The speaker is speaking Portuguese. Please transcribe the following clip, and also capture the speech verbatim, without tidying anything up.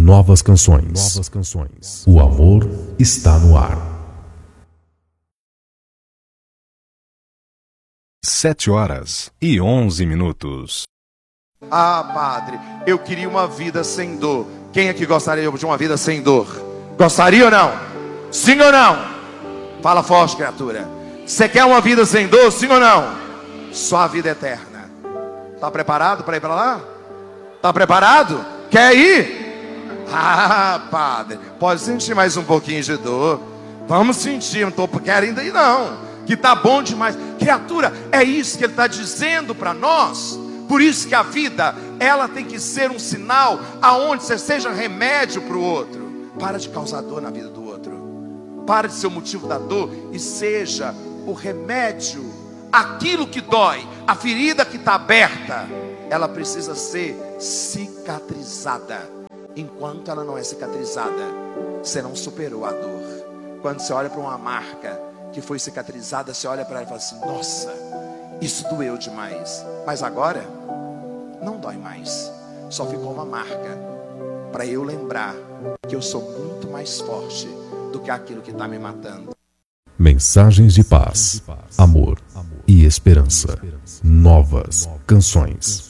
Novas canções. Novas canções. O amor está no ar. Sete horas e onze minutos. Ah, padre, eu queria uma vida sem dor. Quem aqui gostaria de uma vida sem dor? Gostaria ou não? Sim ou não? Fala forte, criatura. Você quer uma vida sem dor, sim ou não? Só a vida eterna. Tá preparado para ir para lá? Tá preparado? Quer ir? Ah, padre, pode sentir mais um pouquinho de dor. Vamos sentir, não estou querendo ir não, que tá bom demais. Criatura, é isso que ele está dizendo para nós. Por isso que a vida, ela tem que ser um sinal aonde você seja remédio para o outro. Para de causar dor na vida do outro. Para de ser o motivo da dor e seja o remédio. Aquilo que dói, a ferida que está aberta, ela precisa ser cicatrizada. Enquanto ela não é cicatrizada, você não superou a dor. Quando você olha para uma marca que foi cicatrizada, você olha para ela e fala assim: nossa, isso doeu demais. Mas agora, não dói mais. Só ficou uma marca para eu lembrar que eu sou muito mais forte do que aquilo que está me matando. Mensagens de paz, amor e esperança. Novas canções.